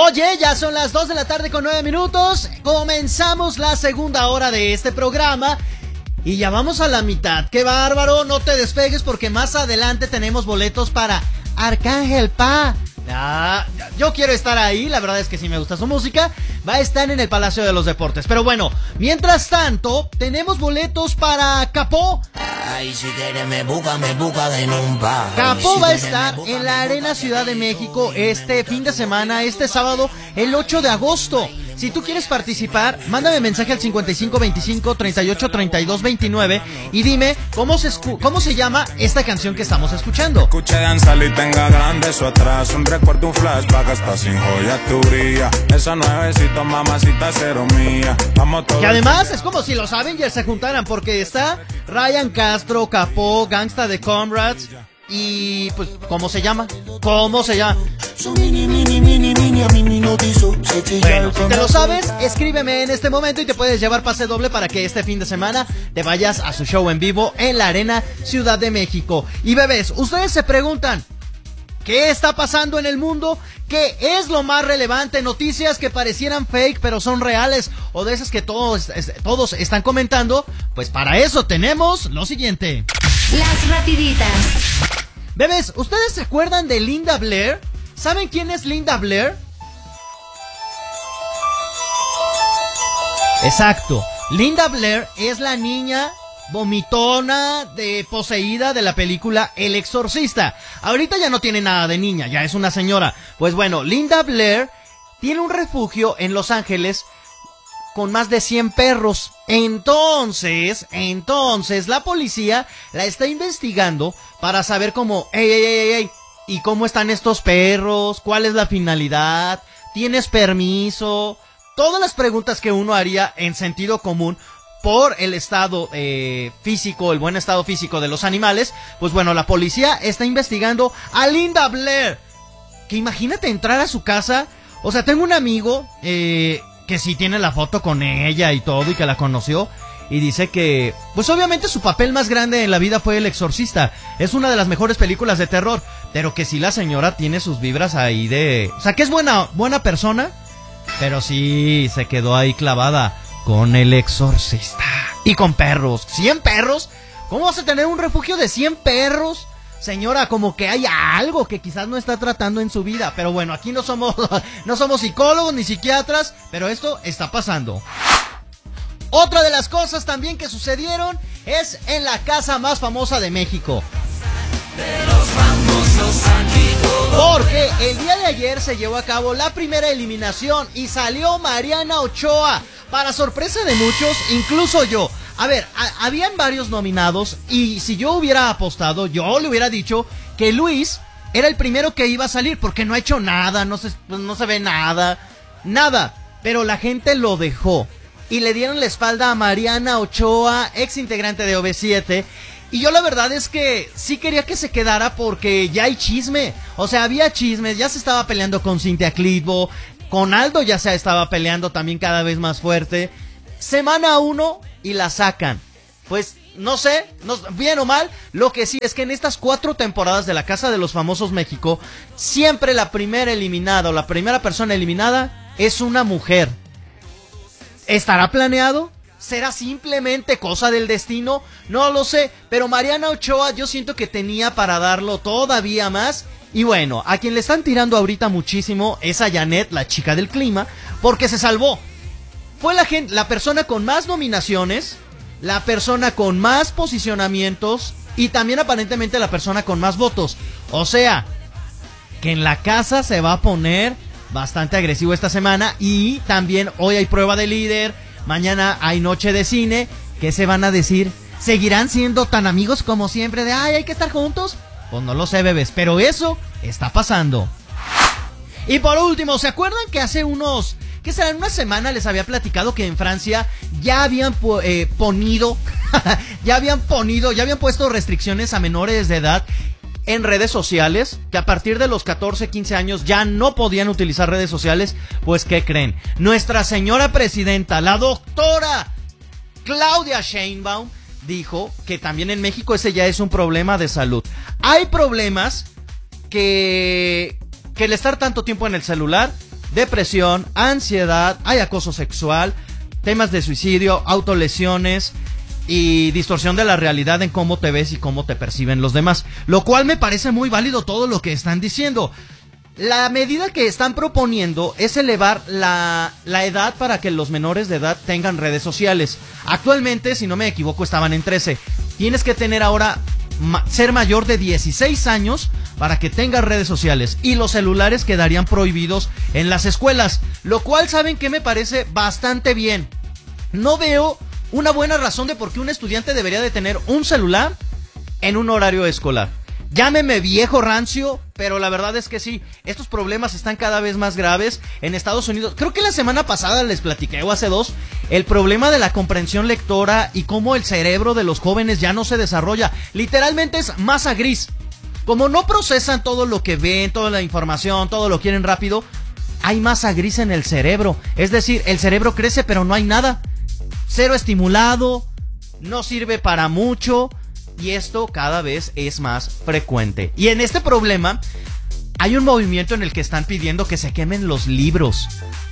Oye, ya son las 2 de la tarde con 9 minutos. Comenzamos la segunda hora de este programa. Y ya vamos a la mitad. ¡Qué bárbaro! No te despegues porque más adelante tenemos boletos para Arcángel Pa. Yo quiero estar ahí, la verdad es que sí me gusta su música. Va a estar en el Palacio de los Deportes. Pero bueno, mientras tanto, tenemos boletos para Capó. Ay, si quieres me busca de numpa. Capó va a estar en la Arena Ciudad de México este fin de semana, este sábado, el 8 de agosto. Si tú quieres participar, mándame mensaje al 5525-383229 y dime cómo se llama esta canción que estamos escuchando. Escuché danzar y tenga grande eso atrás. Un recuerdo, un flashback, hasta sin joya tu brilla. Esa nuevecita, mamacita, cero mía. Vamos todos. Que además es como si los Avengers se juntaran, porque está Ryan Castro, Capó, Gangsta de Comrades. Y pues, ¿cómo se llama? Bueno, si te lo sabes, escríbeme en este momento y te puedes llevar pase doble para que este fin de semana te vayas a su show en vivo en la Arena Ciudad de México. Y bebés, ustedes se preguntan, ¿qué está pasando en el mundo? ¿Qué es lo más relevante? Noticias que parecieran fake pero son reales, o de esas que todos están comentando. Pues para eso tenemos lo siguiente. Las rapiditas. Bebés, ¿ustedes se acuerdan de Linda Blair? ¿Saben quién es Linda Blair? Exacto, Linda Blair es la niña vomitona poseída de la película El Exorcista. Ahorita ya no tiene nada de niña, ya es una señora. Pues bueno, Linda Blair tiene un refugio en Los Ángeles con más de 100 perros. Entonces, la policía la está investigando para saber cómo, ¿y cómo están estos perros? ¿Cuál es la finalidad? ¿Tienes permiso? Todas las preguntas que uno haría en sentido común por el estado físico, el buen estado físico de los animales. Pues bueno, la policía está investigando a Linda Blair. Que imagínate entrar a su casa. O sea, tengo un amigo que sí tiene la foto con ella y todo, y que la conoció, y dice que, pues obviamente su papel más grande en la vida fue El Exorcista. Es una de las mejores películas de terror, pero que sí la señora tiene sus vibras ahí de... O sea, que es buena persona, pero sí se quedó ahí clavada con El Exorcista. Y con perros. ¿100 perros? ¿Cómo vas a tener un refugio de 100 perros? Señora, como que hay algo que quizás no está tratando en su vida. Pero bueno, aquí no somos psicólogos ni psiquiatras, pero esto está pasando. Otra de las cosas también que sucedieron es en la casa más famosa de México. Porque el día de ayer se llevó a cabo la primera eliminación y salió Mariana Ochoa. Para sorpresa de muchos, incluso yo. A ver, habían varios nominados y si yo hubiera apostado, yo le hubiera dicho que Luis era el primero que iba a salir, porque no ha hecho nada, no se ve nada. Pero la gente lo dejó y le dieron la espalda a Mariana Ochoa, ex integrante de OV7. Y yo la verdad es que sí quería que se quedara porque ya hay chisme. O sea, había chismes, ya se estaba peleando con Cintia Clitbo, con Aldo ya se estaba peleando también cada vez más fuerte. Semana 1 y la sacan. Pues no sé, bien o mal, lo que sí es que en estas 4 temporadas de La Casa de los Famosos México, siempre la primera eliminada o la primera persona eliminada es una mujer. ¿Estará planeado? ¿Será simplemente cosa del destino? No lo sé, pero Mariana Ochoa yo siento que tenía para darlo todavía más. Y bueno, a quien le están tirando ahorita muchísimo es a Janet, la chica del clima, porque se salvó. Fue la persona con más nominaciones, la persona con más posicionamientos y también aparentemente la persona con más votos. O sea, que en la casa se va a poner bastante agresivo esta semana. Y también hoy hay prueba de líder, mañana hay noche de cine. ¿Qué se van a decir? ¿Seguirán siendo tan amigos como siempre de hay que estar juntos? Pues no lo sé, bebés, pero eso está pasando. Y por último, ¿se acuerdan que hace unos... ¿Qué será? En una semana les había platicado que en Francia ya habían puesto restricciones a menores de edad en redes sociales, que a partir de los 14, 15 años ya no podían utilizar redes sociales? Pues, ¿qué creen? Nuestra señora presidenta, la doctora Claudia Sheinbaum, dijo que también en México ese ya es un problema de salud. Hay problemas que el estar tanto tiempo en el celular depresión, ansiedad, hay acoso sexual, temas de suicidio, autolesiones y distorsión de la realidad en cómo te ves y cómo te perciben los demás. Lo cual me parece muy válido todo lo que están diciendo. La medida que están proponiendo es elevar la edad para que los menores de edad tengan redes sociales. Actualmente, si no me equivoco, estaban en 13. Tienes que tener ahora ser mayor de 16 años para que tengas redes sociales, y los celulares quedarían prohibidos en las escuelas, lo cual, ¿saben qué? Me parece bastante bien. No veo una buena razón de por qué un estudiante debería de tener un celular en un horario escolar. Llámeme viejo rancio, pero la verdad es que sí, estos problemas están cada vez más graves en Estados Unidos. Creo que la semana pasada les platiqué, o hace 2, el problema de la comprensión lectora y cómo el cerebro de los jóvenes ya no se desarrolla. Literalmente es masa gris. Como no procesan todo lo que ven, toda la información, todo lo quieren rápido, hay masa gris en el cerebro. Es decir, el cerebro crece pero no hay nada. Cero estimulado, no sirve para mucho. Y esto cada vez es más frecuente. Y en este problema hay un movimiento en el que están pidiendo que se quemen los libros.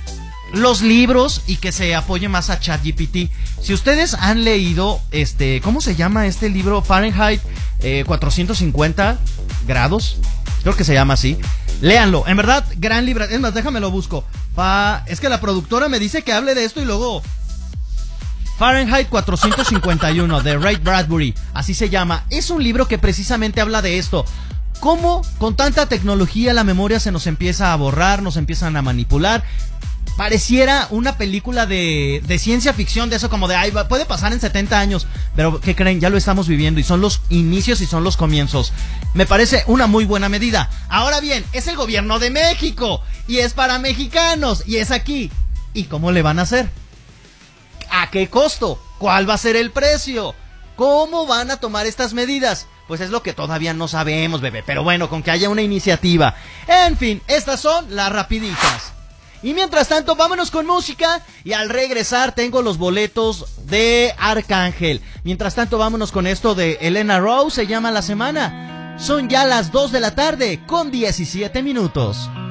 Y que se apoye más a ChatGPT. Si ustedes han leído ¿cómo se llama este libro? Fahrenheit 450 grados. Creo que se llama así. Léanlo, en verdad, gran libro. Es más, déjame lo busco. Es que la productora me dice que hable de esto y luego... Fahrenheit 451 de Ray Bradbury, así se llama. Es un libro que precisamente habla de esto. Cómo con tanta tecnología la memoria se nos empieza a borrar, nos empiezan a manipular. Pareciera una película de ciencia ficción, de eso como de, puede pasar en 70 años. Pero, ¿qué creen? Ya lo estamos viviendo y son los inicios y son los comienzos. Me parece una muy buena medida. Ahora bien, es el gobierno de México y es para mexicanos y es aquí. ¿Y cómo le van a hacer? ¿A qué costo? ¿Cuál va a ser el precio? ¿Cómo van a tomar estas medidas? Pues es lo que todavía no sabemos, bebé. Pero bueno, con que haya una iniciativa. En fin, estas son las rapiditas. Y mientras tanto, vámonos con música. Y al regresar tengo los boletos de Arcángel. Mientras tanto, vámonos con esto de Elena Rose. Se llama La Semana. Son ya las 2 de la tarde con 17 minutos.